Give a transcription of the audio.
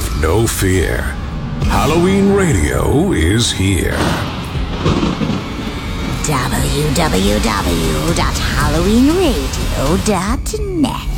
Have no fear. Halloween Radio is here. www.halloweenradio.net